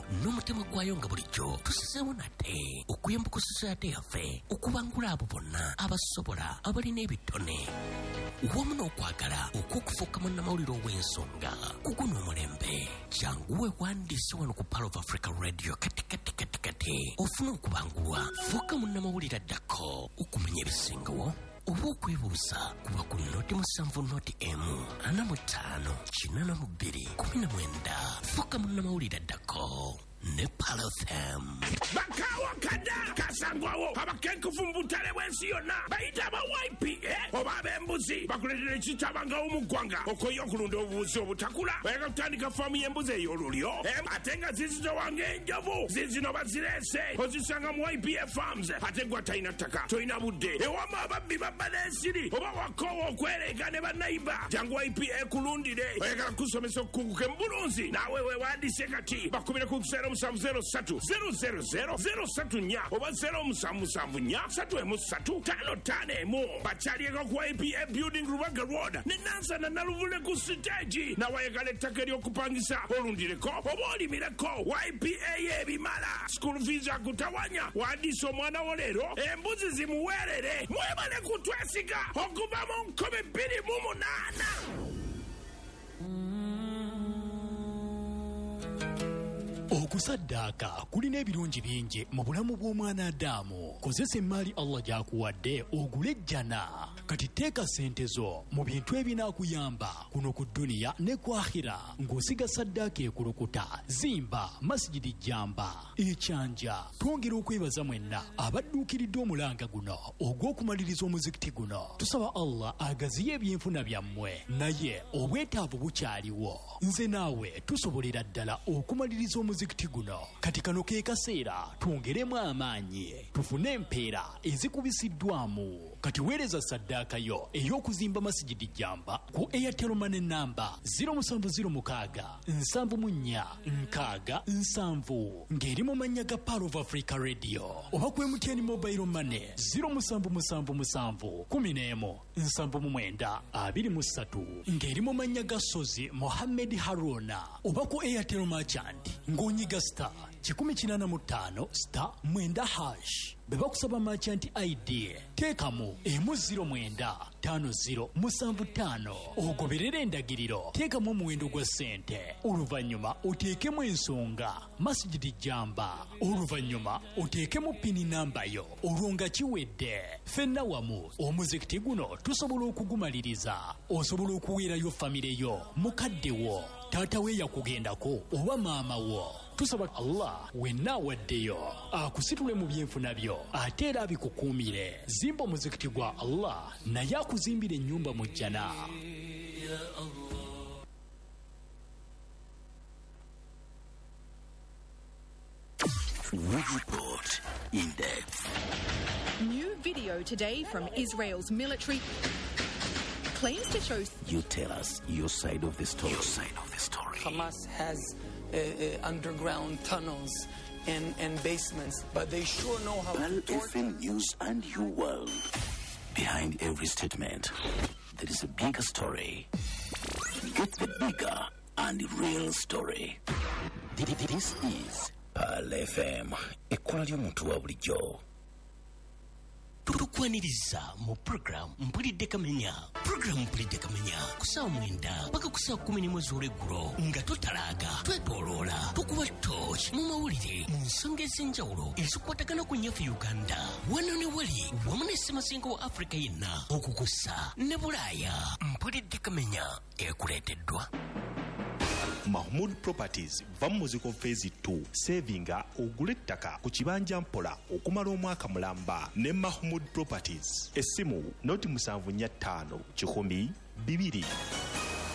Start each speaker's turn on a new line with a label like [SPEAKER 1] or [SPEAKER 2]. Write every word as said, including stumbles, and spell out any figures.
[SPEAKER 1] n'omutima gwayo nga bulijjo tusizeewo nate okuyamba ku society yaffe okubangula abo bonna abasobola abalina ebitone wamu n'okwagala okwokufuuka munnamawulire ow'ensonga kuguno omulembe janguwe wandiise wano ku Power of Africa Radio kati kati kati kati ofuna okubangulwa fuuka munnamawulire addako okumanya ebisingawo oba okwebuuza kuba ku noti musanvu noti emu ana mu ttaano kinana mu bbiri kumi na mwenda fuuka munnamawulire addako ne Palo F M.
[SPEAKER 2] Bakawa kada kasangwawo abakenkufu mbutale bwensi yonna bayita aba Y P A oba ab'embuzi bakuletera ekitabanga omugwanga okoyo okulunda obubuzi obutakula bayaka kutandika faamu y'embuzi ey'olulyo ate nga zizito wange enjovu zizino bazirese ozisanga mu Y P A Farms ate gwa talina ttaka tolina budde ewama ababbi babba n'ensiri oba wakoowa okwereega ne bannayiba jangu Y P A kulundire oyagala kusomesa okukunguka embulunzi naawe weewandise kati bakubire ku kusera omusanvu zero ssatu zero zero zero zero ssatu nnya oba zero omusanvu musanvu nnya ssatu emu ssatu ttaano ttaano emu bakyalieko ku Y P A Building Rubaga Road ne Nansana Naluvule ku siteegi nawayagala ettaka ery'okupangisa olundireko oba olimireko Y P A y'ebimala school fees akutawanya wandiisa omwana wo leero embuzi zimuweerere mwebale kutwesiga okuva mu nkumi bbiri mu munaana.
[SPEAKER 3] Okusaddaaka kulina ebirungi bingi mu bulamu bw'omwana Adamu. Kozesa emmaali Allah gy'akuwadde ogule ejjana. Kati teeka ssente zo mu bintu ebinaakuyamba kuno ku dduniya ne ku akhira ng'osiga saddaaka ekulukuta. Zimba masijidi jjamba ekyanja. Twongera okwebaza mwenna abadduukiridde omulanga guno ogw'okumaliriza omuzikiti guno. Tusaba Allah agaziye ebyenfuna byammwe naye obwetaavu bukyaliwo. Nze naawe tusobolera ddala okumaliriza omuzikiti guno. Kati kano ke kaseera twongeremu amaanyi tufune empeera ezikubisiddwamu. Kati weereza saddaaka yo ey'okuzimba masijidi jjamba ku Airtel Money namba zero seven zero six nsanvu mu nnya nkaaga nsanvu ng'eri mu mannya ga Power of Africa Radio oba ku M T N Mobile Money zero seven seven seven kumi n'emu nsanvu mu mwenda abiri mu ssatu ng'eri mu mannya ga Sozi Mohammed Haruna oba ku Airtel Merchant ng'onyiga star kikumi kinaana mu ttaano star mwenda hash. Bwe bakusaba merchant I D teekamu emu ziro mwenda ttaano ziro musanvu ttaano ogoberera endagiriro teekamu omuwendo gwa ssente oluvannyuma oteekemu ensonga masijidi jjamba oluvannyuma oteekemu pini namba yo olwo nga kiwedde. Ffenna wamu omuzikiti guno tusobola okugumaliriza. Osobola okuweerayo famire yo mukadde wo taata we yakugendako oba maama wo. Tusaba Allah wenna awaddeyo akusitule mu byenfuna byo ate era abikukuumire. Zimba omuzikiti gwa Allah naye akuzimbira ennyumba mu jjana.
[SPEAKER 1] Report in depth.
[SPEAKER 4] New video today from Israel's military claims to show.
[SPEAKER 1] You tell us your side of the story. Your side of the story.
[SPEAKER 5] Hamas has uh, uh, underground tunnels and, and basements, but they sure know how
[SPEAKER 1] Pal
[SPEAKER 5] to torture.
[SPEAKER 1] F M News and You World. Behind every statement, there is a bigger story. Get the bigger and real story. This is Pal F M. Ekkola ly'omuntu wa bulijjo. Tukwaniriza mu program Mpulidde Kamenya. Program Mpulidde Kamenya kusaawa mwenda paka kusaawa kumi n'emu ez'olweggulo nga totalaaga twetooloola tukuba torch mu mawulire mu nsonga ez'enjawulo ezikwatagana ku nnyaffe Uganda wano ne wali wamu ne Ssemazinga wa Africa yenna okukussa ne Bulaaya. Mpulidde Kamenya ekuleeteddwa
[SPEAKER 6] Mahmood Properties vamuziko phase two savinga ogule ettaka ku kibanja mpola okumala omwaka mulamba ne Mahmood Properties. Essimu noti musanvu nnya ttaano kikumi bibiri.